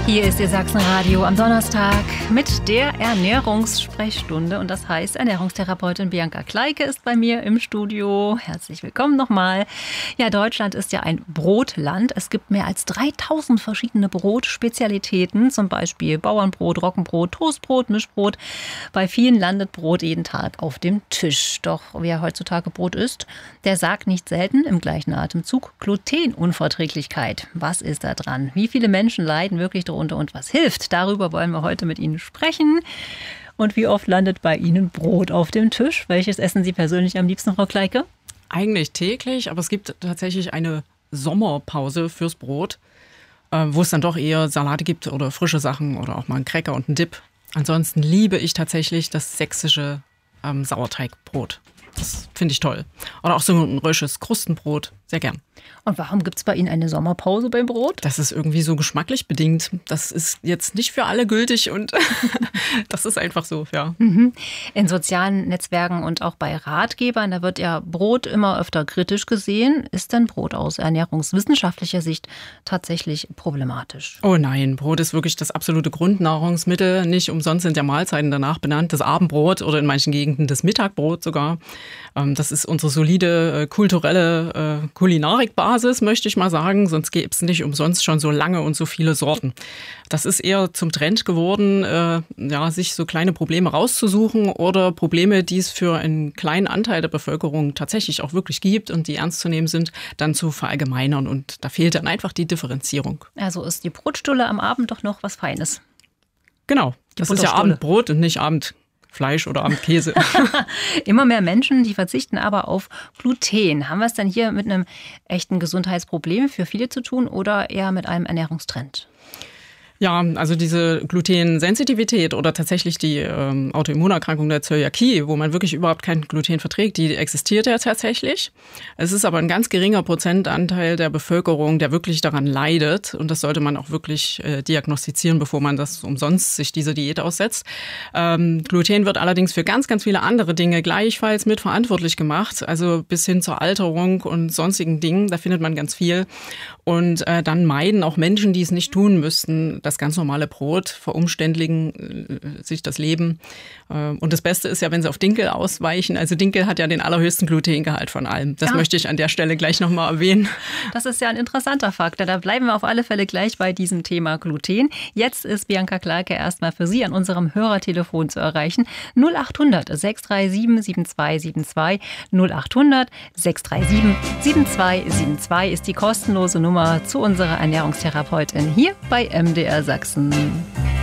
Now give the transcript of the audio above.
Hier ist Ihr Sachsenradio am Donnerstag mit der Ernährungssprechstunde. Und das heißt, Ernährungstherapeutin Bianca Kleike ist bei mir im Studio. Herzlich willkommen nochmal. Ja, Deutschland ist ja ein Brotland. Es gibt mehr als 3000 verschiedene Brotspezialitäten. Zum Beispiel Bauernbrot, Roggenbrot, Toastbrot, Mischbrot. Bei vielen landet Brot jeden Tag auf dem Tisch. Doch wer heutzutage Brot isst, der sagt nicht selten im gleichen Atemzug Glutenunverträglichkeit. Was ist da dran? Wie viele Menschen leiden wirklich darunter und was hilft? Darüber wollen wir heute mit Ihnen sprechen. Und wie oft landet bei Ihnen Brot auf dem Tisch? Welches essen Sie persönlich am liebsten, Frau Kleike? Eigentlich täglich, aber es gibt tatsächlich eine Sommerpause fürs Brot, wo es dann doch eher Salate gibt oder frische Sachen oder auch mal einen Cracker und einen Dip. Ansonsten liebe ich tatsächlich das sächsische Sauerteigbrot. Das finde ich toll. Oder auch so ein rösches Krustenbrot, sehr gern. Und warum gibt es bei Ihnen eine Sommerpause beim Brot? Das ist irgendwie so geschmacklich bedingt. Das ist jetzt nicht für alle gültig und das ist einfach so, ja. In sozialen Netzwerken und auch bei Ratgebern, da wird ja Brot immer öfter kritisch gesehen. Ist denn Brot aus ernährungswissenschaftlicher Sicht tatsächlich problematisch? Oh nein, Brot ist wirklich das absolute Grundnahrungsmittel. Nicht umsonst sind ja Mahlzeiten danach benannt. Das Abendbrot oder in manchen Gegenden das Mittagbrot sogar. Das ist unsere solide kulturelle Kulinarikbasis, möchte ich mal sagen. Sonst gäbe es nicht umsonst schon so lange und so viele Sorten. Das ist eher zum Trend geworden, sich so kleine Probleme rauszusuchen oder Probleme, die es für einen kleinen Anteil der Bevölkerung tatsächlich auch wirklich gibt und die ernst zu nehmen sind, dann zu verallgemeinern. Und da fehlt dann einfach die Differenzierung. Also ist die Brotstulle am Abend doch noch was Feines. Genau, das ist ja Abendbrot und nicht Abendfleisch oder Abendkäse. Immer mehr Menschen, die verzichten aber auf Gluten. Haben wir es denn hier mit einem echten Gesundheitsproblem für viele zu tun oder eher mit einem Ernährungstrend? Ja, also diese Glutensensitivität oder tatsächlich die Autoimmunerkrankung der Zöliakie, wo man wirklich überhaupt kein Gluten verträgt, die existiert ja tatsächlich. Es ist aber ein ganz geringer Prozentanteil der Bevölkerung, der wirklich daran leidet. Und das sollte man auch wirklich diagnostizieren, bevor man das umsonst sich diese Diät aussetzt. Gluten wird allerdings für ganz, ganz viele andere Dinge gleichfalls mitverantwortlich gemacht. Also bis hin zur Alterung und sonstigen Dingen, da findet man ganz viel. Und dann meiden auch Menschen, die es nicht tun müssten, das ganz normale Brot, verumständlichen sich das Leben. Und das Beste ist ja, wenn sie auf Dinkel ausweichen. Also Dinkel hat ja den allerhöchsten Glutengehalt von allem. Das möchte ich an der Stelle gleich nochmal erwähnen. Das ist ja ein interessanter Faktor. Da bleiben wir auf alle Fälle gleich bei diesem Thema Gluten. Jetzt ist Bianca Kleike erstmal für Sie an unserem Hörertelefon zu erreichen. 0800 637 7272 0800 637 7272 ist die kostenlose Nummer zu unserer Ernährungstherapeutin hier bei MDR Sachsen.